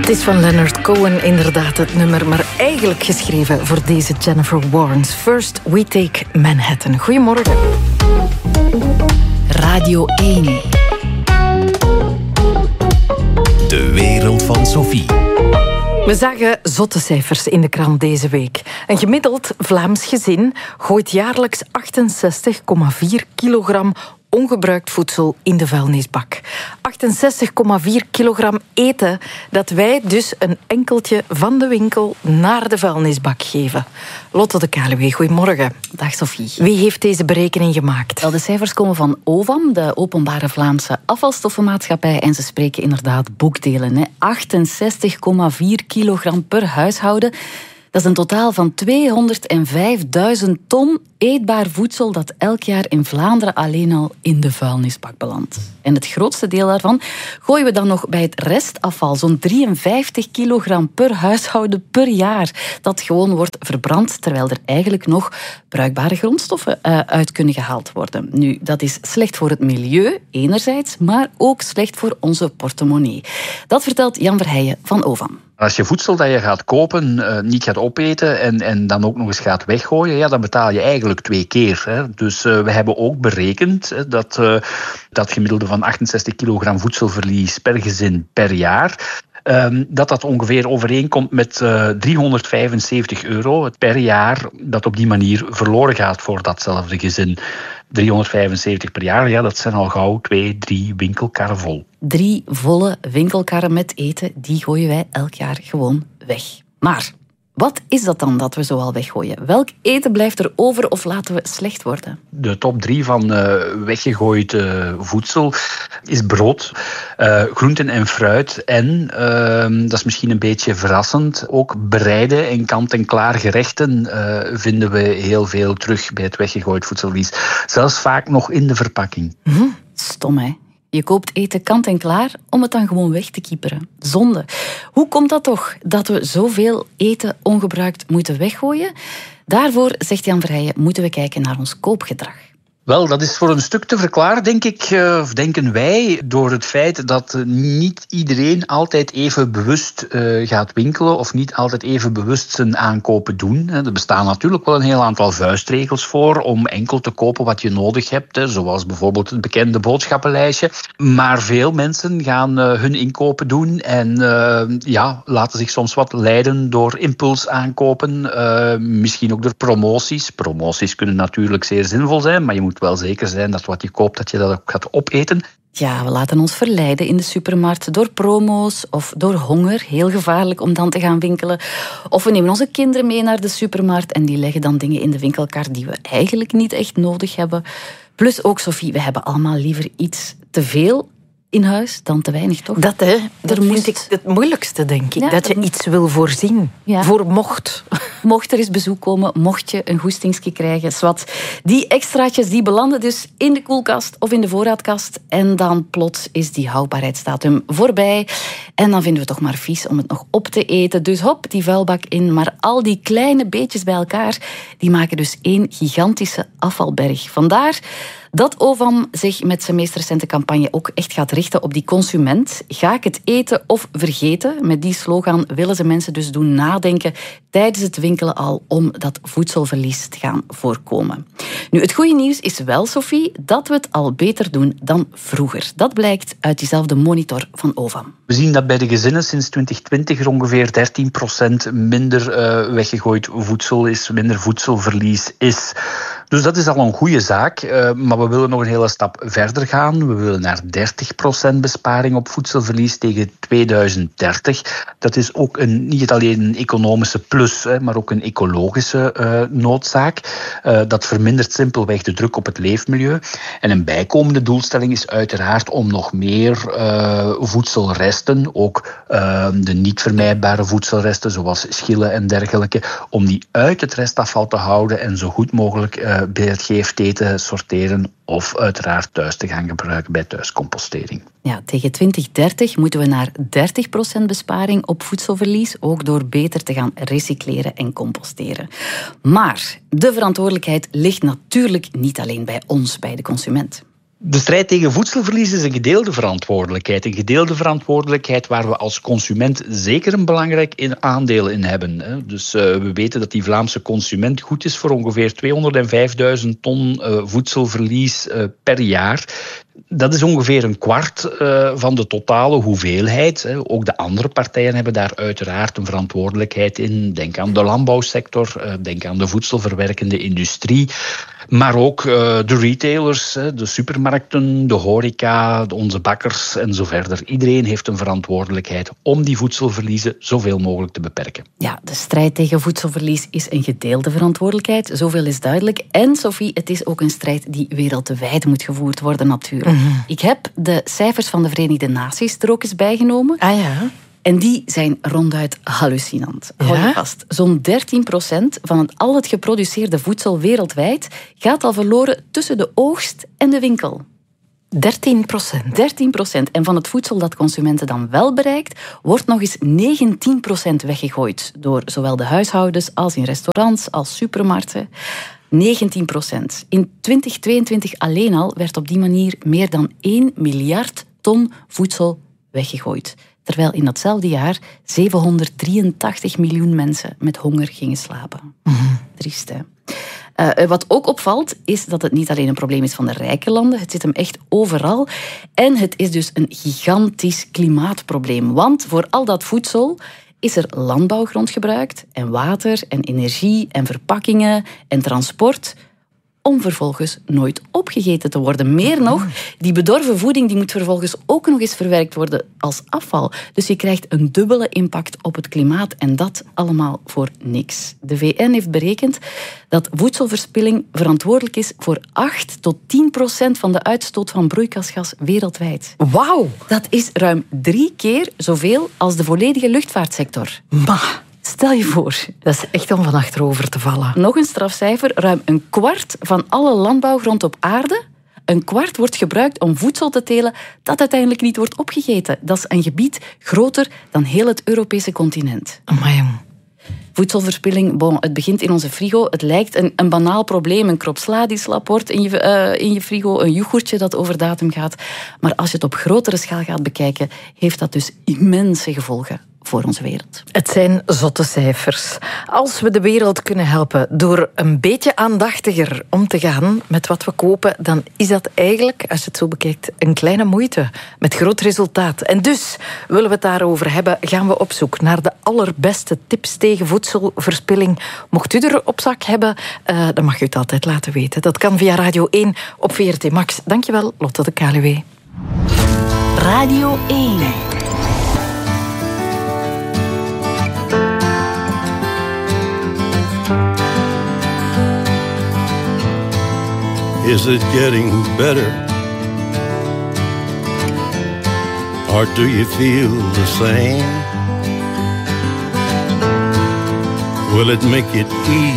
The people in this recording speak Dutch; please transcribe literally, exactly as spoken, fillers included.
Het is van Leonard Cohen inderdaad het nummer, maar eigenlijk geschreven voor deze Jennifer Warnes. First We Take Manhattan. Goedemorgen. Radio één. De wereld van Sophie. We zagen zotte cijfers in de krant deze week. Een gemiddeld Vlaams gezin gooit jaarlijks achtenzestig komma vier kilogram ongebruikt voedsel in de vuilnisbak. achtenzestig komma vier kilogram eten dat wij dus een enkeltje van de winkel naar de vuilnisbak geven. Lotte de Kaluwe, goedemorgen. Dag Sophie. Wie heeft deze berekening gemaakt? Wel, de cijfers komen van O V A M, de Openbare Vlaamse Afvalstoffenmaatschappij, en ze spreken inderdaad boekdelen. Hè. achtenzestig komma vier kilogram per huishouden. Dat is een totaal van tweehonderdvijfduizend ton eetbaar voedsel dat elk jaar in Vlaanderen alleen al in de vuilnisbak belandt. En het grootste deel daarvan gooien we dan nog bij het restafval. Zo'n drieënvijftig kilogram per huishouden per jaar. Dat gewoon wordt verbrand, terwijl er eigenlijk nog bruikbare grondstoffen uh, uit kunnen gehaald worden. Nu, dat is slecht voor het milieu, enerzijds, maar ook slecht voor onze portemonnee. Dat vertelt Jan Verheijen van O V A M. Als je voedsel dat je gaat kopen uh, niet gaat opeten en, en dan ook nog eens gaat weggooien, ja, dan betaal je eigenlijk twee keer. Hè. Dus uh, we hebben ook berekend hè, dat uh, dat gemiddelde van achtenzestig kilogram voedselverlies per gezin per jaar, Um, dat dat ongeveer overeenkomt met uh, driehonderdvijfenzeventig euro per jaar dat op die manier verloren gaat voor datzelfde gezin. driehonderdvijfenzeventig per jaar, ja, dat zijn al gauw twee, drie winkelkarren vol. Drie volle winkelkarren met eten, die gooien wij elk jaar gewoon weg. Maar wat is dat dan dat we zoal weggooien? Welk eten blijft er over of laten we slecht worden? De top drie van uh, weggegooid uh, voedsel is brood, uh, groenten en fruit en, uh, dat is misschien een beetje verrassend, ook bereide en kant-en-klaar gerechten uh, vinden we heel veel terug bij het weggegooid voedselverlies. Zelfs vaak nog in de verpakking. Hm, stom, hè? Je koopt eten kant en klaar om het dan gewoon weg te kieperen. Zonde. Hoe komt dat toch dat we zoveel eten ongebruikt moeten weggooien? Daarvoor, zegt Jan Verheijen, moeten we kijken naar ons koopgedrag. Wel, dat is voor een stuk te verklaren, denk ik, of denken wij, door het feit dat niet iedereen altijd even bewust uh, gaat winkelen of niet altijd even bewust zijn aankopen doen. Er bestaan natuurlijk wel een heel aantal vuistregels voor om enkel te kopen wat je nodig hebt, zoals bijvoorbeeld het bekende boodschappenlijstje. Maar veel mensen gaan uh, hun inkopen doen en uh, ja, laten zich soms wat leiden door impulsaankopen, uh, misschien ook door promoties. Promoties kunnen natuurlijk zeer zinvol zijn, maar je moet wel zeker zijn dat wat je koopt, dat je dat ook gaat opeten. Ja, we laten ons verleiden in de supermarkt door promo's of door honger. Heel gevaarlijk om dan te gaan winkelen. Of we nemen onze kinderen mee naar de supermarkt en die leggen dan dingen in de winkelkar die we eigenlijk niet echt nodig hebben. Plus ook, Sophie, we hebben allemaal liever iets te veel in huis dan te weinig, toch? Dat, hè, dat vind moest... ik het moeilijkste, denk ik. Ja, dat je dat... iets wil voorzien. Ja. Voor mocht. Mocht er eens bezoek komen, mocht je een goestingsje krijgen. Zwat. Die extraatjes die belanden dus in de koelkast of in de voorraadkast. En dan plots is die houdbaarheidsdatum voorbij. En dan vinden we het toch maar vies om het nog op te eten. Dus hop, die vuilbak in. Maar al die kleine beetjes bij elkaar, die maken dus één gigantische afvalberg. Vandaar dat O V A M zich met zijn meest recente campagne ook echt gaat richten op die consument. Ga ik het eten of vergeten? Met die slogan willen ze mensen dus doen nadenken tijdens het winkelen al om dat voedselverlies te gaan voorkomen. Nu, het goede nieuws is wel, Sophie, dat we het al beter doen dan vroeger. Dat blijkt uit diezelfde monitor van O V A M. We zien dat bij de gezinnen sinds twintig twintig er ongeveer dertien procent minder uh, weggegooid voedsel is, minder voedselverlies is. Dus dat is al een goede zaak, uh, maar we willen nog een hele stap verder gaan. We willen naar dertig procent besparing op voedselverlies tegen tweeduizend dertig. Dat is ook een, niet alleen een economische plus, hè, maar ook een ecologische uh, noodzaak. Uh, dat vermindert simpelweg de druk op het leefmilieu. En een bijkomende doelstelling is uiteraard om nog meer uh, voedselresten, ook uh, de niet vermijdbare voedselresten, zoals schillen en dergelijke, om die uit het restafval te houden en zo goed mogelijk uh, bij het geefdeten sorteren of uiteraard thuis te gaan gebruiken bij thuiscompostering. Ja, tegen twintig dertig moeten we naar dertig procent besparing op voedselverlies, ook door beter te gaan recycleren en composteren. Maar de verantwoordelijkheid ligt natuurlijk niet alleen bij ons, bij de consument. De strijd tegen voedselverlies is een gedeelde verantwoordelijkheid. Een gedeelde verantwoordelijkheid waar we als consument zeker een belangrijk aandeel in hebben. Dus uh, we weten dat die Vlaamse consument goed is voor ongeveer tweehonderdvijfduizend ton uh, voedselverlies uh, per jaar. Dat is ongeveer een kwart uh, van de totale hoeveelheid. Hè. Ook de andere partijen hebben daar uiteraard een verantwoordelijkheid in. Denk aan de landbouwsector, uh, denk aan de voedselverwerkende industrie. Maar ook uh, de retailers, de supermarkten, de horeca, onze bakkers en zo verder. Iedereen heeft een verantwoordelijkheid om die voedselverliezen zoveel mogelijk te beperken. Ja, de strijd tegen voedselverlies is een gedeelde verantwoordelijkheid. Zoveel is duidelijk. En Sophie, het is ook een strijd die wereldwijd moet gevoerd worden natuurlijk. Mm-hmm. Ik heb de cijfers van de Verenigde Naties er ook eens bijgenomen. Ah ja. En die zijn ronduit hallucinant. Ja? Hou je vast. Zo'n dertien procent van het, al het geproduceerde voedsel wereldwijd gaat al verloren tussen de oogst en de winkel. dertien procent? dertien procent. En van het voedsel dat consumenten dan wel bereikt, wordt nog eens negentien procent weggegooid. Door zowel de huishoudens als in restaurants, als supermarkten. negentien procent. In twintig tweeëntwintig alleen al werd op die manier meer dan één miljard ton voedsel weggegooid. Terwijl in datzelfde jaar zevenhonderddrieëntachtig miljoen mensen met honger gingen slapen. Mm-hmm. Triest, hè? Uh, wat ook opvalt, is dat het niet alleen een probleem is van de rijke landen. Het zit hem echt overal. En het is dus een gigantisch klimaatprobleem. Want voor al dat voedsel is er landbouwgrond gebruikt, en water, en energie, en verpakkingen, en transport, om vervolgens nooit opgegeten te worden. Meer nog, die bedorven voeding die moet vervolgens ook nog eens verwerkt worden als afval. Dus je krijgt een dubbele impact op het klimaat en dat allemaal voor niks. De V N heeft berekend dat voedselverspilling verantwoordelijk is voor acht tot tien procent van de uitstoot van broeikasgas wereldwijd. Wauw! Dat is ruim drie keer zoveel als de volledige luchtvaartsector. Maar stel je voor, dat is echt om van achterover te vallen. Nog een strafcijfer, ruim een kwart van alle landbouwgrond op aarde, een kwart wordt gebruikt om voedsel te telen dat uiteindelijk niet wordt opgegeten. Dat is een gebied groter dan heel het Europese continent. Amai, jong. Voedselverspilling, bon, het begint in onze frigo. Het lijkt een, een banaal probleem. Een krop sla die slap wordt in je, uh, in je frigo. Een yoghurtje dat over datum gaat. Maar als je het op grotere schaal gaat bekijken, heeft dat dus immense gevolgen voor onze wereld. Het zijn zotte cijfers. Als we de wereld kunnen helpen door een beetje aandachtiger om te gaan met wat we kopen, dan is dat eigenlijk, als je het zo bekijkt, een kleine moeite met groot resultaat. En dus willen we het daarover hebben, gaan we op zoek naar de allerbeste tips tegen voedselverspilling. Mocht u er op zak hebben, uh, dan mag u het altijd laten weten. Dat kan via Radio één op V R T Max. Dankjewel, Lotte de Kaluwe. Radio één. Is it getting better? Or do you feel the same? Will it make it easy